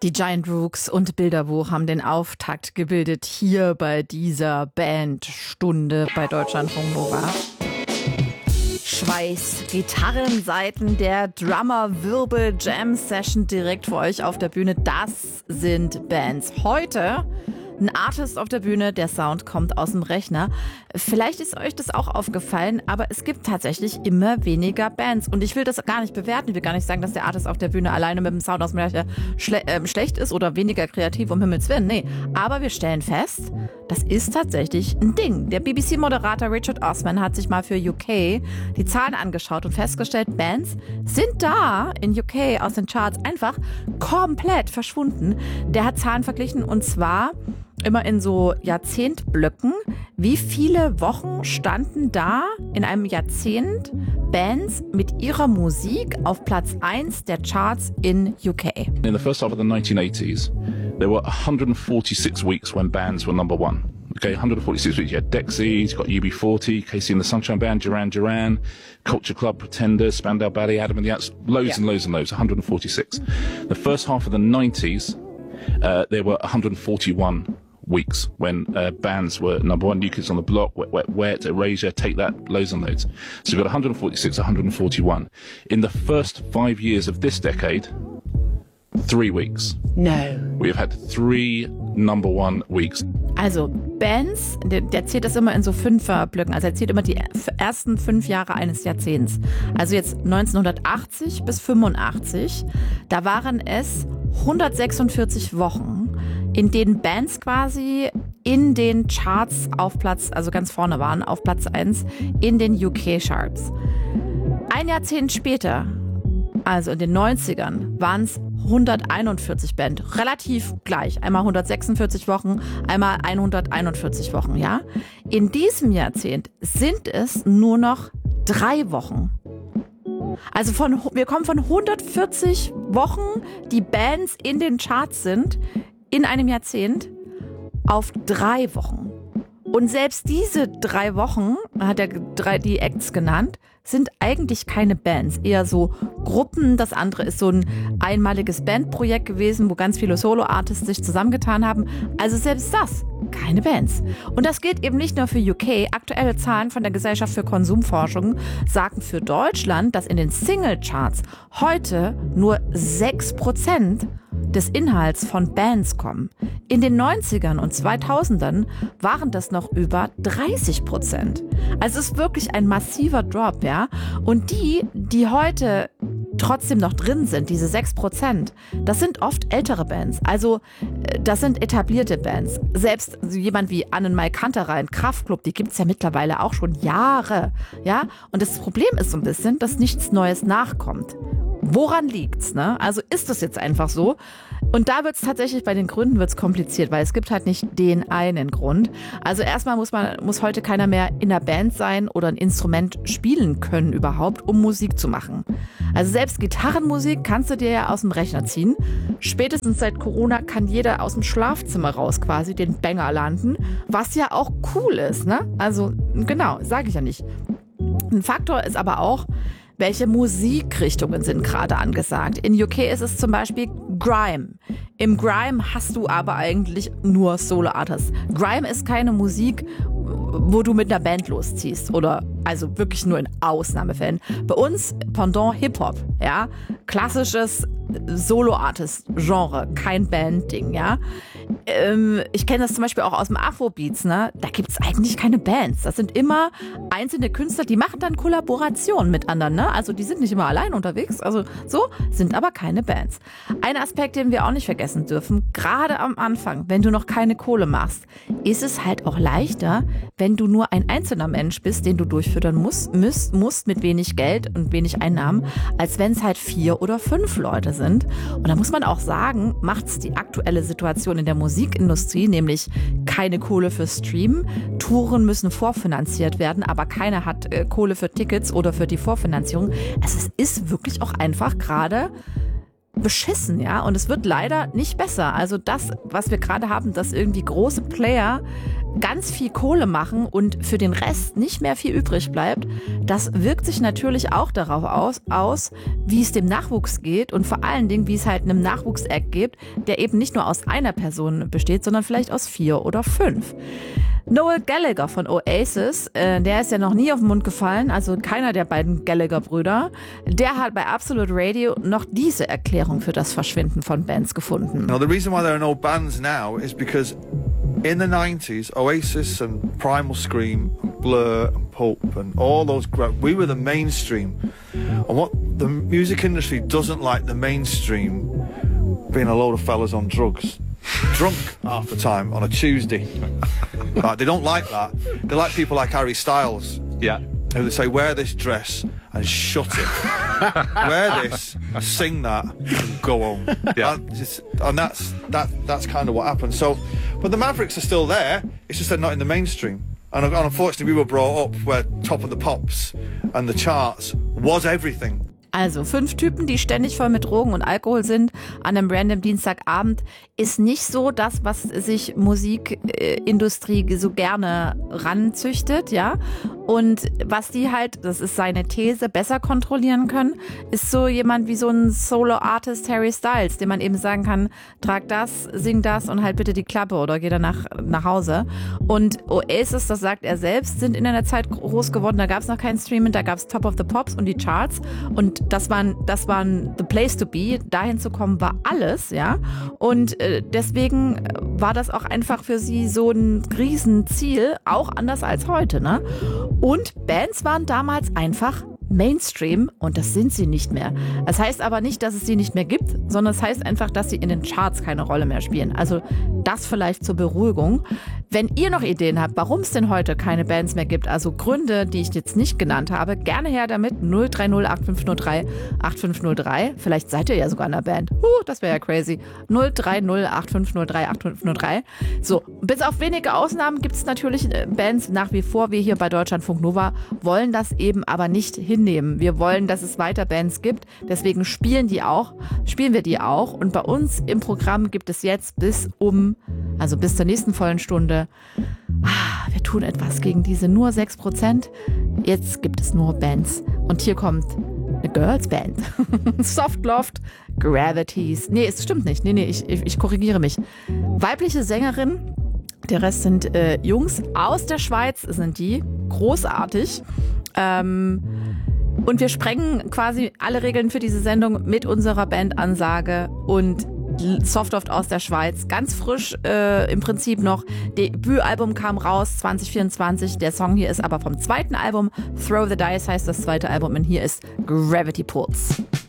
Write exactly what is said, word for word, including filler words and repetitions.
Die Giant Rooks und Bilderbuch haben den Auftakt gebildet hier bei dieser Bandstunde bei Deutschlandfunk Nova. Schweiß, Gitarrenseiten, der Drummer-Wirbel, Jam-Session direkt für euch auf der Bühne. Das sind Bands. Heute ein Artist auf der Bühne, der Sound kommt aus dem Rechner. Vielleicht ist euch das auch aufgefallen, aber es gibt tatsächlich immer weniger Bands. Und ich will das gar nicht bewerten. Ich will gar nicht sagen, dass der Artist auf der Bühne alleine mit dem Sound aus dem Rechner schle- äh, schlecht ist oder weniger kreativ, um Himmels Willen. Nee, aber wir stellen fest, das ist tatsächlich ein Ding. Der B B C-Moderator Richard Osman hat sich mal für U K die Zahlen angeschaut und festgestellt, Bands sind da in U K aus den Charts einfach komplett verschwunden. Der hat Zahlen verglichen und zwar immer in so Jahrzehntblöcken. Wie viele Wochen standen da in einem Jahrzehnt Bands mit ihrer Musik auf Platz eins der Charts in U K? In the first half of the nineteen eighties, there were one hundred forty-six weeks when bands were number one. Okay, one hundred forty-six weeks. You had Dexys, you got U B forty, Casey and the Sunshine Band, Duran Duran, Culture Club, Pretenders, Spandau Ballet, Adam and the Ants, loads yeah. and loads and loads, one hundred forty-six. The first half of the nineties, uh, there were one hundred forty-one weeks when uh, bands were number one. New Kids on the Block, Wet Wet Wet, Erasure, Take That, loads and loads. So we've got one hundred forty-six, one hundred forty-one. In the first five years of this decade, three weeks. No. We've had three number one weeks. Also Bands, der, der zählt das immer in so Fünferblöcken. Also er zählt immer die ersten fünf Jahre eines Jahrzehnts. Also jetzt neunzehnhundertachtzig bis fünfundachtzig, da waren es hundertsechsundvierzig Wochen, in denen Bands quasi in den Charts auf Platz, also ganz vorne waren, auf Platz eins in den U K-Charts. Ein Jahrzehnt später, also in den neunzigern, waren es hunderteinundvierzig Bands. Relativ gleich. Einmal hundertsechsundvierzig Wochen, einmal hunderteinundvierzig Wochen, ja. In diesem Jahrzehnt sind es nur noch drei Wochen. Also von, wir kommen von hundertvierzig Wochen, die Bands in den Charts sind, in einem Jahrzehnt, auf drei Wochen. Und selbst diese drei Wochen, hat er drei, die Acts genannt, sind eigentlich keine Bands, eher so Gruppen. Das andere ist so ein einmaliges Bandprojekt gewesen, wo ganz viele Solo-Artists sich zusammengetan haben. Also selbst das, keine Bands. Und das gilt eben nicht nur für U K. Aktuelle Zahlen von der Gesellschaft für Konsumforschung sagen für Deutschland, dass in den Single-Charts heute nur sechs Prozent des Inhalts von Bands kommen. In den neunzigern und zweitausendern waren das noch über dreißig Prozent. Also es ist wirklich ein massiver Drop, ja. Und die, die heute trotzdem noch drin sind, diese sechs Prozent, das sind oft ältere Bands. Also das sind etablierte Bands. Selbst jemand wie Annenmai Kanterei, Kraftklub, die gibt es ja mittlerweile auch schon Jahre, ja. Und das Problem ist so ein bisschen, dass nichts Neues nachkommt. Woran liegt's, ne? Also ist das jetzt einfach so? Und da wird's tatsächlich, bei den Gründen wird's kompliziert, weil es gibt halt nicht den einen Grund. Also erstmal muss man, muss heute keiner mehr in einer Band sein oder ein Instrument spielen können überhaupt, um Musik zu machen. Also selbst Gitarrenmusik kannst du dir ja aus dem Rechner ziehen. Spätestens seit Corona kann jeder aus dem Schlafzimmer raus quasi den Banger landen, was ja auch cool ist, ne? Also genau, sage ich ja nicht. Ein Faktor ist aber auch, welche Musikrichtungen sind gerade angesagt? In U K ist es zum Beispiel Grime. Im Grime hast du aber eigentlich nur Solo-Artists. Grime ist keine Musik, wo du mit einer Band losziehst oder also wirklich nur in Ausnahmefällen. Bei uns Pendant Hip-Hop, ja, klassisches Solo-Artist-Genre, kein Band-Ding, ja. Ähm, ich kenne das zum Beispiel auch aus dem Afrobeats, ne? Da gibt es eigentlich keine Bands. Das sind immer einzelne Künstler, die machen dann Kollaborationen mit anderen, ne? Also die sind nicht immer allein unterwegs, also so, sind aber keine Bands. Ein Aspekt, den wir auch nicht vergessen dürfen, gerade am Anfang, wenn du noch keine Kohle machst, ist es halt auch leichter, wenn du nur ein einzelner Mensch bist, den du durchfüttern musst, musst, musst mit wenig Geld und wenig Einnahmen, als wenn es halt vier oder fünf Leute sind. Und da muss man auch sagen, macht es die aktuelle Situation in der Musikindustrie, nämlich keine Kohle für Streamen, Touren müssen vorfinanziert werden, aber keiner hat äh, Kohle für Tickets oder für die Vorfinanzierung. Also es ist wirklich auch einfach gerade beschissen, ja, und es wird leider nicht besser. Also das, was wir gerade haben, dass irgendwie große Player ganz viel Kohle machen und für den Rest nicht mehr viel übrig bleibt, das wirkt sich natürlich auch darauf aus, aus, wie es dem Nachwuchs geht und vor allen Dingen, wie es halt einem Nachwuchsact gibt, der eben nicht nur aus einer Person besteht, sondern vielleicht aus vier oder fünf. Noel Gallagher von Oasis, äh, der ist ja noch nie auf den Mund gefallen, also keiner der beiden Gallagher-Brüder, der hat bei Absolute Radio noch diese Erklärung für das Verschwinden von Bands gefunden. Now, the reason why there are no bands now is because in the nineties, Oasis and Primal Scream and Blur and Pulp and all those, we were the mainstream. And what the music industry doesn't like the mainstream being a load of fellas on drugs. Drunk half the time on a Tuesday. Like, they don't like that. They like people like Harry Styles. Yeah. Who they say, wear this dress and shut it. Wear this, sing that, and go home. Yeah. And, just, and that's that. That's kind of what happened. So, but the Mavericks are still there. It's just they're not in the mainstream. And, and unfortunately, we were brought up where Top of the Pops and the charts was everything. Also fünf Typen, die ständig voll mit Drogen und Alkohol sind an einem random Dienstagabend, ist nicht so das, was sich Musikindustrie so gerne ranzüchtet, ja. Und was die halt, das ist seine These, besser kontrollieren können, ist so jemand wie so ein Solo-Artist Harry Styles, dem man eben sagen kann, trag das, sing das und halt bitte die Klappe oder geh danach nach Hause. Und Oasis, das sagt er selbst, sind in einer Zeit groß geworden, da gab es noch kein Streaming, da gab es Top of the Pops und die Charts und das waren, das waren the place to be, dahin zu kommen war alles, ja. Und äh, deswegen war das auch einfach für sie so ein Riesenziel, auch anders als heute, ne? Und Bands waren damals einfach Mainstream und das sind sie nicht mehr. Das heißt aber nicht, dass es sie nicht mehr gibt, sondern es heißt einfach, dass sie in den Charts keine Rolle mehr spielen. Also das vielleicht zur Beruhigung. Wenn ihr noch Ideen habt, warum es denn heute keine Bands mehr gibt, also Gründe, die ich jetzt nicht genannt habe, gerne her damit. null drei null acht fünf null drei acht fünf null drei. Vielleicht seid ihr ja sogar in der Band. Uh, das wäre ja crazy. null drei null acht fünf null drei acht fünf null drei. So, bis auf wenige Ausnahmen gibt es natürlich Bands nach wie vor. Wir hier bei Deutschlandfunk Nova wollen das eben aber nicht hinnehmen. Wir wollen, dass es weiter Bands gibt. Deswegen spielen die auch, spielen wir die auch. Und bei uns im Programm gibt es jetzt bis um, also bis zur nächsten vollen Stunde, ah, wir tun etwas gegen diese nur sechs Prozent. Jetzt gibt es nur Bands. Und hier kommt eine Girls Band. Softloft, Gravities. Nee, es stimmt nicht. Nee, nee, ich, ich, ich korrigiere mich. Weibliche Sängerin. Der Rest sind äh, Jungs aus der Schweiz, sind die. Großartig. Ähm, und wir sprengen quasi alle Regeln für diese Sendung mit unserer Bandansage und Softloft aus der Schweiz, ganz frisch äh, im Prinzip noch. Debütalbum kam raus zwanzig vierundzwanzig, der Song hier ist aber vom zweiten Album. Throw the Dice heißt das zweite Album und hier ist Gravity Pulse.